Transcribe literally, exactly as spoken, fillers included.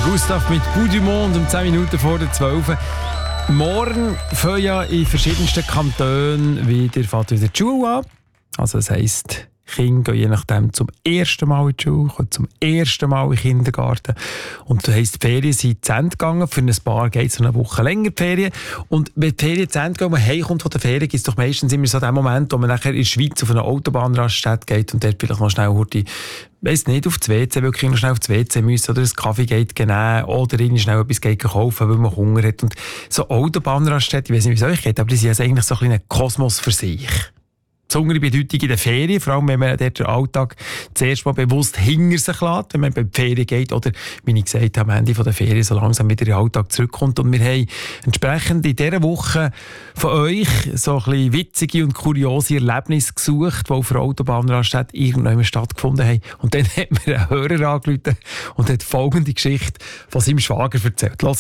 Gustav mit Bout du Monde um zehn Minuten vor der zwölf. Morgen fangen ja in verschiedensten Kantonen wieder, fängt wieder die Schule an. Also das heisst, Kinder gehen je nachdem zum ersten Mal in die Schule, kommen zum ersten Mal in den Kindergarten. Und das heisst, die Ferien sind zu Ende gegangen. Für ein paar geht es eine Woche länger, die Ferien. Und wenn die Ferien zu Ende gehen und man heimkommt von der Ferien, gibt es doch meistens immer so den Moment, wo man nachher in der Schweiz auf eine Autobahnraststätte geht und dort vielleicht noch schnell die weiss nicht, auf das W C, wirklich noch schnell auf das W C müssen oder einen Kaffee geht nehmen oder ihnen schnell etwas geht kaufen, weil man Hunger hat. Und so Autobahnraststätte, ich weiss nicht, wie es euch geht, aber die sind also eigentlich so ein kleiner Kosmos für sich. Besondere Bedeutung in den Ferien, vor allem wenn man dort den Alltag zuerst mal bewusst hinter sich lässt, wenn man bei den Ferien geht oder, wie ich gesagt habe, am Ende der Ferien so langsam wieder in den Alltag zurückkommt. Und wir haben entsprechend in dieser Woche von euch so ein bisschen witzige und kuriose Erlebnisse gesucht, die auf der Autobahnraststätte irgendwann stattgefunden haben. Und dann hat mir ein Hörer angerufen und hat folgende Geschichte von seinem Schwager erzählt. Hört